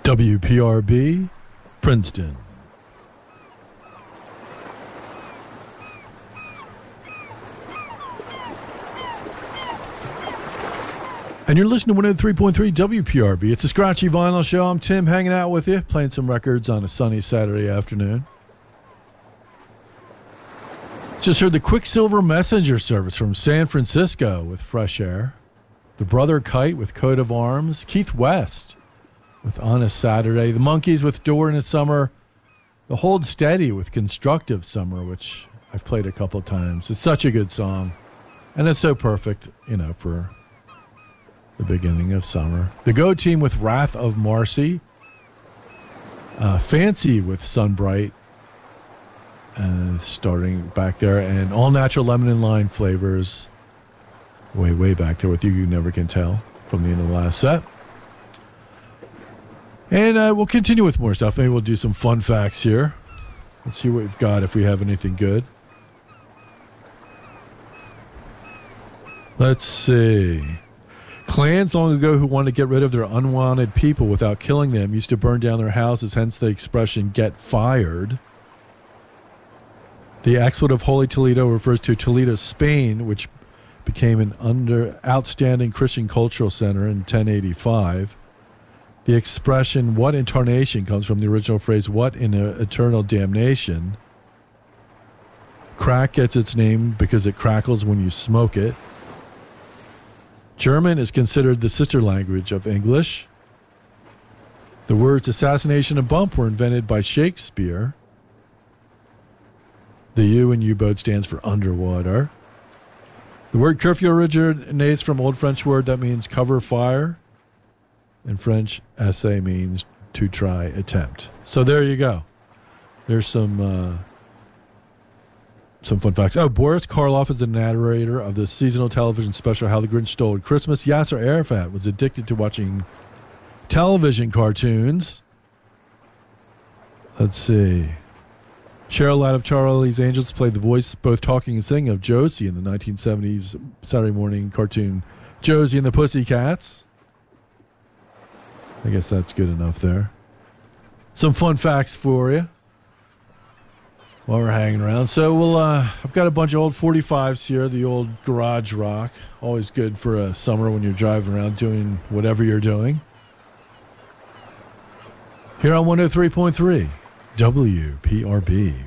WPRB, Princeton. And you're listening to 103.3 WPRB. It's a Scratchy Vinyl Show. I'm Tim, hanging out with you, playing some records on a sunny Saturday afternoon. Just heard the Quicksilver Messenger service from San Francisco with Fresh Air. The Brother Kite with Coat of Arms. Keith West with Honest Saturday. The Monkees with Door in the Summer. The Hold Steady with Constructive Summer, which I've played a couple of times. It's such a good song. And it's so perfect, for the beginning of summer. The Go Team with Wrath of Marcy. Fancy with Sunbright. Starting back there. And All Natural Lemon and Lime Flavors. Way back there with You Never Can Tell from the end of the last set. And we'll continue with more stuff. Maybe we'll do some fun facts here. Let's see what we've got, if we have anything good. Let's see. Clans long ago who wanted to get rid of their unwanted people without killing them used to burn down their houses, hence the expression, get fired. The expletive Holy Toledo refers to Toledo, Spain, which became an outstanding Christian cultural center in 1085. The expression, what in tarnation, comes from the original phrase, what in eternal damnation. Crack gets its name because it crackles when you smoke it. German is considered the sister language of English. The words assassination and bump were invented by Shakespeare. The U in U-boat stands for underwater. The word curfew originates from Old French word that means cover fire. In French, essay means to try, attempt. So there you go. There's some fun facts. Oh, Boris Karloff is the narrator of the seasonal television special How the Grinch Stole Christmas. Yasser Arafat was addicted to watching television cartoons. Let's see. Cheryl out of Charlie's Angels played the voice, both talking and singing, of Josie in the 1970s Saturday morning cartoon Josie and the Pussycats. I guess that's good enough there. Some fun facts for you while we're hanging around. So I've got a bunch of old 45s here, the old garage rock. Always good for a summer when you're driving around doing whatever you're doing. Here on 103.3 WPRB.